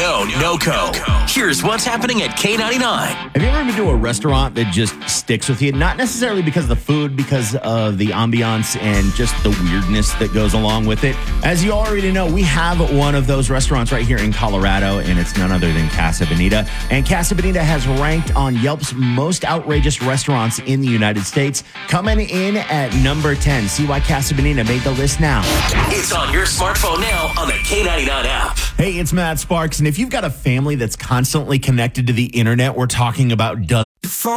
no no-co. Here's what's happening at K99. Have you ever been to a restaurant that just sticks with you? Not necessarily because of the food, because of the ambiance and just the weirdness that goes along with it. As you already know, we have one of those restaurants right here in Colorado, and it's none other than Casa Bonita. And Casa Bonita has ranked on Yelp's most outrageous restaurants in the United States, coming in at number 10. See why Casa Bonita made the list now. It's on your smartphone now on the K99 app. Hey, it's Matt Sparks, and if you've got a family that's constantly connected to the internet, we're talking about